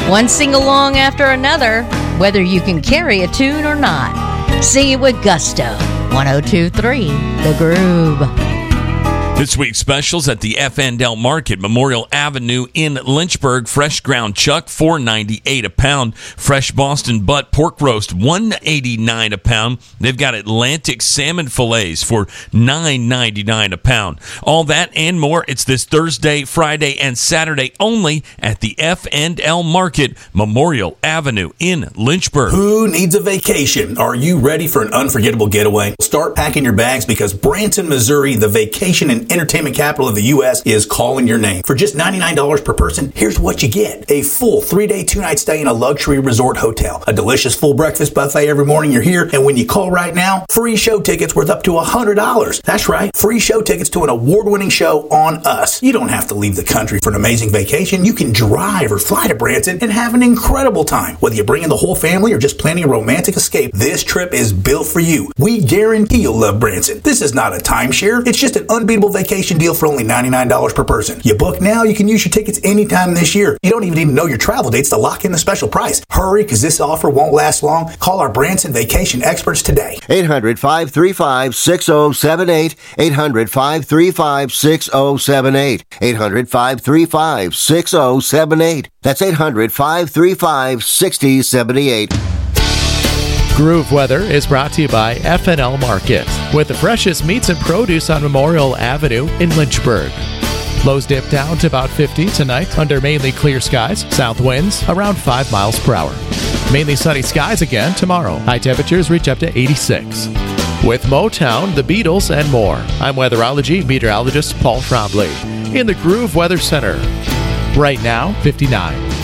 One sing-along after another, whether you can carry a tune or not. Sing it with gusto. 102.3 The Groove. This week's specials at the FN Del Market, Memorial Avenue in Lynchburg. Fresh ground chuck, $4.98 a pound. Fresh Boston butt pork roast, $1.89 a pound. They've got Atlantic salmon fillets for $9.99 a pound. All that and more. It's this Thursday, Friday, and Saturday only at the FN Del Market, Memorial Avenue in Lynchburg. Who needs a vacation? Are you ready for an unforgettable getaway? Start packing your bags because Branson, Missouri, the vacation and entertainment capital of the U.S., is calling your name. For just $99 per person, here's what you get. A full 3-day, 2-night stay in a luxury resort hotel. A delicious full breakfast buffet every morning you're here. And when you call right now, free show tickets worth up to $100. That's right. Free show tickets to an award-winning show on us. You don't have to leave the country for an amazing vacation. You can drive or fly to Branson and have an incredible time. Whether you bring in the whole family or just planning a romantic escape, this trip is built for you. We guarantee you'll love Branson. This is not a timeshare. It's just an unbeatable vacation deal for only $99 per person. You book now, you can use your tickets anytime this year. You don't even need to know your travel dates to lock in the special price. Hurry, because this offer won't last long. Call our Branson vacation experts today. 800-535-6078. 800-535-6078. 800-535-6078. That's 800-535-6078. Groove Weather is brought to you by FNL Market, with the freshest meats and produce on Memorial Avenue in Lynchburg. Lows dip down to about 50 tonight under mainly clear skies. South winds around 5 miles per hour. Mainly sunny skies again tomorrow. High temperatures reach up to 86. With Motown, the Beatles, and more, I'm weatherology meteorologist Paul Trombley in the Groove Weather Center. Right now, 59.